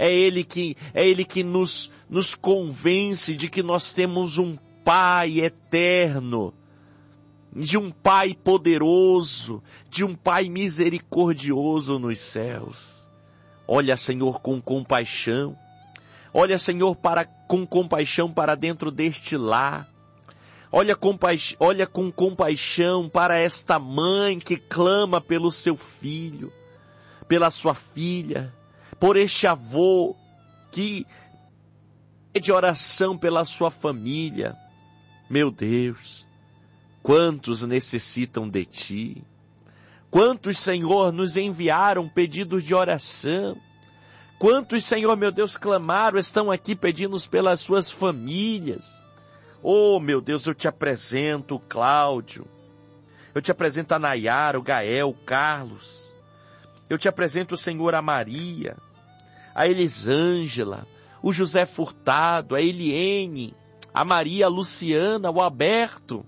É Ele que nos convence de que nós temos um Pai eterno, de um Pai poderoso, de um Pai misericordioso nos céus. Olha, Senhor, com compaixão. Olha, Senhor, com compaixão para dentro deste lar. Olha com compaixão para esta mãe que clama pelo seu filho, pela sua filha, por este avô que pede oração pela sua família. Meu Deus, quantos necessitam de Ti? Quantos, Senhor, nos enviaram pedidos de oração? Quantos, Senhor, meu Deus, clamaram, estão aqui pedindo pelas suas famílias? Oh, meu Deus, eu te apresento o Cláudio. Eu te apresento a Nayara, o Gael, o Carlos. Eu te apresento, Senhor, a Maria, a Elisângela, o José Furtado, a Eliene, a Maria, a Luciana, o Alberto,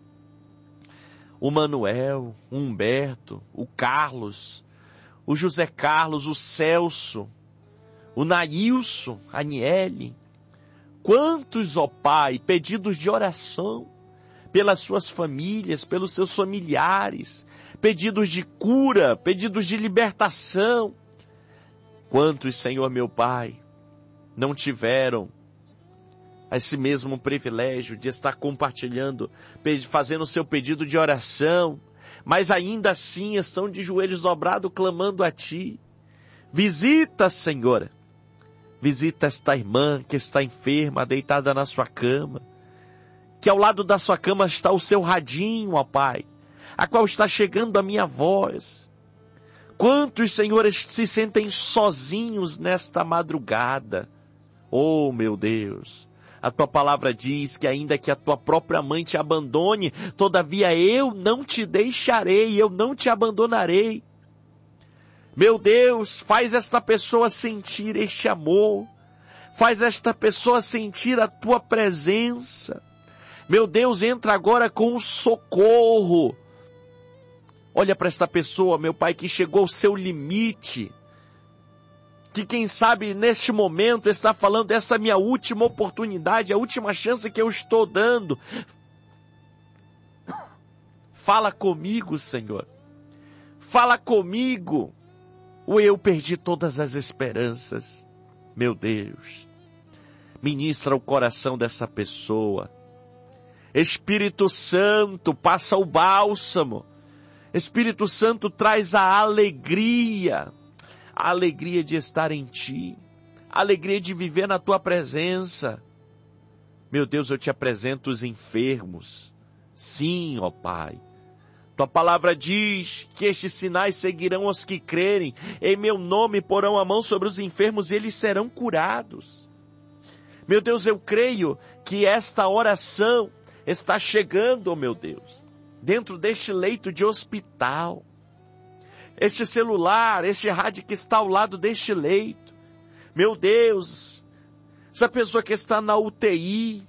o Manuel, o Humberto, o Carlos, o José Carlos, o Celso, o Nailson, a Aniele. Quantos, ó Pai, pedidos de oração pelas suas famílias, pelos seus familiares, pedidos de cura, pedidos de libertação. Quantos, Senhor meu Pai, não tiveram esse mesmo privilégio de estar compartilhando, fazendo o seu pedido de oração, mas ainda assim estão de joelhos dobrados clamando a Ti. Visita, Senhor, visita esta irmã que está enferma, deitada na sua cama, que ao lado da sua cama está o seu radinho, ó Pai, a qual está chegando a minha voz. Quantos, senhores, se sentem sozinhos nesta madrugada? Oh, meu Deus, a Tua palavra diz que ainda que a Tua própria mãe te abandone, todavia eu não te deixarei, eu não te abandonarei. Meu Deus, faz esta pessoa sentir este amor, faz esta pessoa sentir a Tua presença. Meu Deus, entra agora com o socorro. Olha para esta pessoa, meu Pai, que chegou ao seu limite, que quem sabe neste momento está falando, essa é a minha última oportunidade, a última chance que eu estou dando. Fala comigo, Senhor. Fala comigo. Ou eu perdi todas as esperanças. Meu Deus, ministra o coração dessa pessoa. Espírito Santo, passa o bálsamo. Espírito Santo, traz a alegria de estar em Ti, a alegria de viver na Tua presença. Meu Deus, eu te apresento os enfermos. Sim, ó Pai. Tua palavra diz que estes sinais seguirão os que crerem. Em meu nome porão a mão sobre os enfermos e eles serão curados. Meu Deus, eu creio que esta oração está chegando, oh meu Deus, dentro deste leito de hospital. Este celular, este rádio que está ao lado deste leito. Meu Deus, essa pessoa que está na UTI.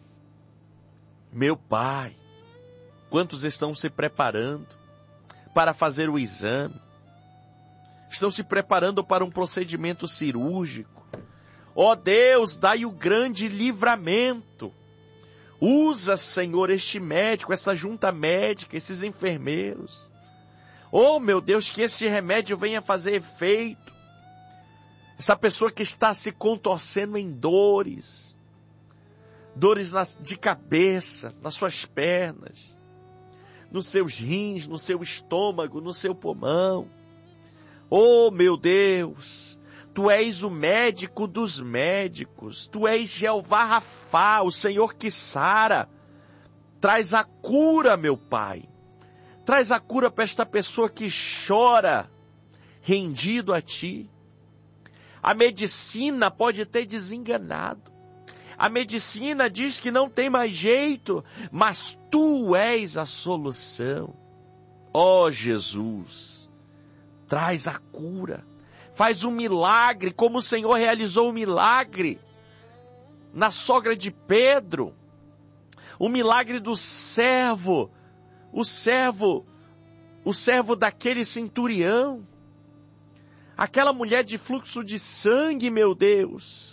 Meu Pai, quantos estão se preparando para fazer o exame? Estão se preparando para um procedimento cirúrgico. Ó Deus, dai o grande livramento. Usa, Senhor, este médico, essa junta médica, esses enfermeiros. Oh, meu Deus, que esse remédio venha fazer efeito. Essa pessoa que está se contorcendo em dores. Dores de cabeça, nas suas pernas, nos seus rins, no seu estômago, no seu pulmão. Oh, meu Deus, Tu és o médico dos médicos. Tu és Jeová Rafá, o Senhor que sara. Traz a cura, meu Pai. Traz a cura para esta pessoa que chora, rendido a Ti. A medicina pode ter desenganado. A medicina diz que não tem mais jeito, mas Tu és a solução. Ó Jesus, traz a cura. Faz um milagre, como o Senhor realizou o milagre na sogra de Pedro. O milagre do servo, o servo daquele centurião. Aquela mulher de fluxo de sangue, meu Deus.